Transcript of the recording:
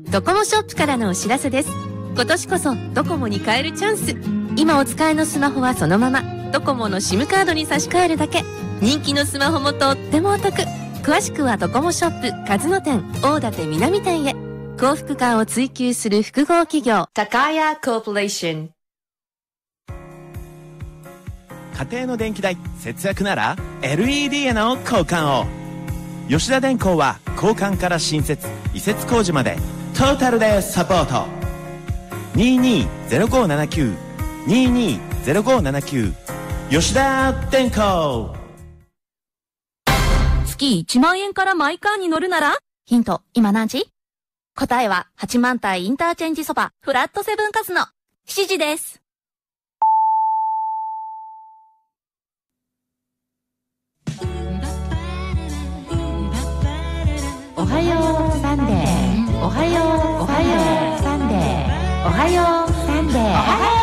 ドコモショップからのお知らせです。今年こそドコモに変えるチャンス。今お使いのスマホはそのままドコモの SIM カードに差し替えるだけ。人気のスマホもとってもお得。詳しくはドコモショップ数野店大館南店へ。幸福感を追求する複合企業高谷コーポレーション。 家庭の電気代節約なら LED への交換を。吉田電工は交換から新設移設工事までトータルでサポート。220579 220579吉田電工。 月1万円からマイカーに乗るなら？ヒント、今何時？答えは八幡平インターチェンジそばフラットセブンカズの7時です。 おはようサンデー。おはようサンデー。おはようサンデー。